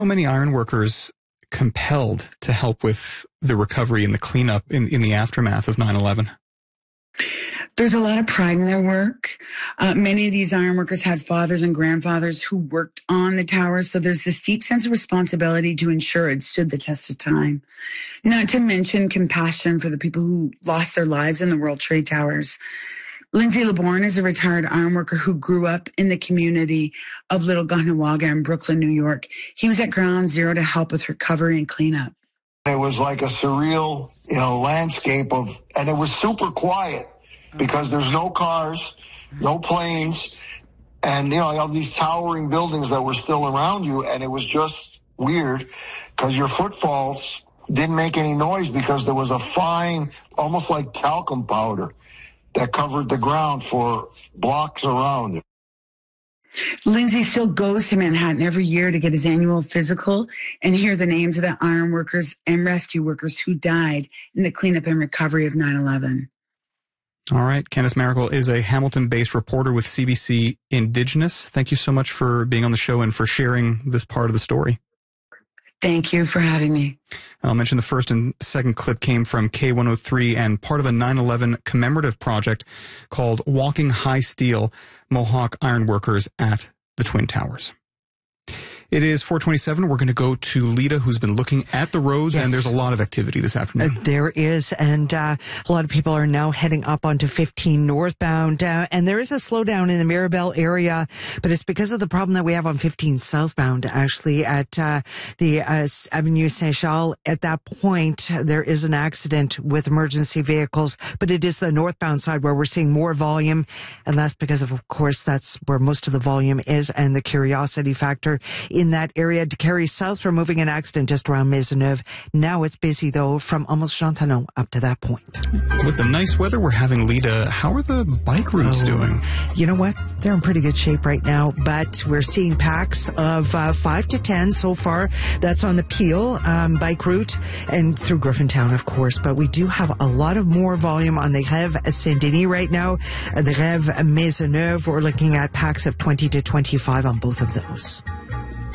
So many ironworkers compelled to help with the recovery and the cleanup in the aftermath of 9/11? There's a lot of pride in their work. Many of these ironworkers had fathers and grandfathers who worked on the towers, so there's this deep sense of responsibility to ensure it stood the test of time. Not to mention compassion for the people who lost their lives in the World Trade Towers. Lindsay LeBourne is a retired ironworker who grew up in the community of Little Ganhawaga in Brooklyn, New York. He was at Ground Zero to help with recovery and cleanup. It was like a surreal, landscape and it was super quiet because there's no cars, no planes, and, you have these towering buildings that were still around you, and it was just weird because your footfalls didn't make any noise because there was a fine, almost like talcum powder that covered the ground for blocks around it. Lindsay still goes to Manhattan every year to get his annual physical and hear the names of the iron workers and rescue workers who died in the cleanup and recovery of 9/11. All right. Candice Maracle is a Hamilton-based reporter with CBC Indigenous. Thank you so much for being on the show and for sharing this part of the story. Thank you for having me. I'll mention the first and second clip came from K103 and part of a 9/11 commemorative project called Walking High Steel, Mohawk Ironworkers at the Twin Towers. It is 4:27. We're going to go to Lita, who's been looking at the roads, and there's a lot of activity this afternoon. There is, and a lot of people are now heading up onto 15 northbound, and there is a slowdown in the Mirabel area, but it's because of the problem that we have on 15 southbound, actually, at the Avenue Saint-Charles. At that point, there is an accident with emergency vehicles, but it is the northbound side where we're seeing more volume, and that's because of course, that's where most of the volume is, and the curiosity factor in that area. To carry south, removing an accident just around Maisonneuve. Now it's busy, though, from almost Jean Talon up to that point. With the nice weather we're having, Lita, how are the bike routes doing? You know what? They're in pretty good shape right now, but we're seeing packs of 5 to 10 so far. That's on the Peel bike route and through Griffintown, of course. But we do have a lot of more volume on the Rêve Saint-Denis right now. The Rêve Maisonneuve, we're looking at packs of 20 to 25 on both of those.